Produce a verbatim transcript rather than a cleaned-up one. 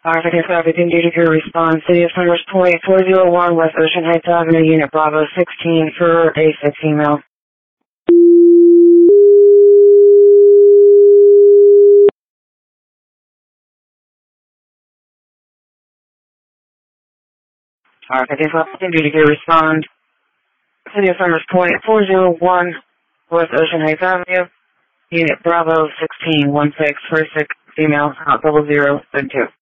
Arctic everything due to your response. City of Sunrise Point, four oh one West Ocean Heights Avenue, Unit Bravo sixteen for a six email. Arctic everything due to your response. City of Sunrise Point, four oh one West Ocean Heights Avenue, Unit Bravo sixteen one six for a six female, out double zero, then two.